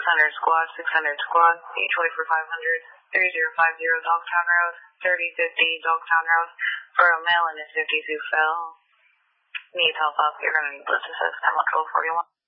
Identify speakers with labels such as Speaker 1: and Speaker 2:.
Speaker 1: squad, 600 squad, 824 500, 3050 Dogtown Road, 3050 Dogtown Road. For a male in his 52 fell. Needs help up. You're going to need list assist. I'm on 1241.